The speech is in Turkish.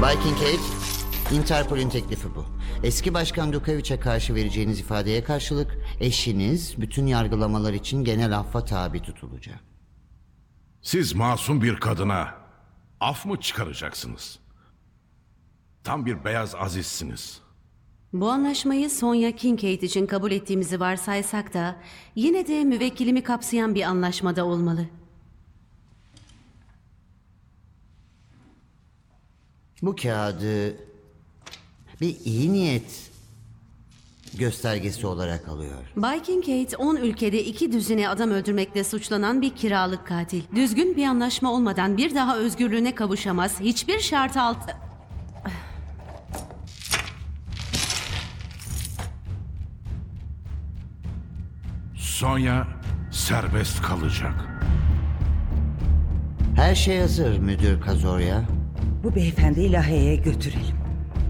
Bay Kincaid, Interpol'ün teklifi bu. Eski Başkan Dukovic'e karşı vereceğiniz ifadeye karşılık eşiniz bütün yargılamalar için genel affa tabi tutulacak. Siz masum bir kadına af mı çıkaracaksınız? Tam bir beyaz azizsiniz. Bu anlaşmayı Sonya Kincaid için kabul ettiğimizi varsaysak da yine de müvekkilimi kapsayan bir anlaşmada olmalı. Bu kağıdı bir iyi niyet göstergesi olarak alıyor. Bay Kincaid 10 ülkede 2 düzine adam öldürmekle suçlanan bir kiralık katil. Düzgün bir anlaşma olmadan bir daha özgürlüğüne kavuşamaz. Hiçbir şart altı... Sonya serbest kalacak. Her şey hazır Müdür Kazorya. Bu beyefendiyi Lahey'e götürelim.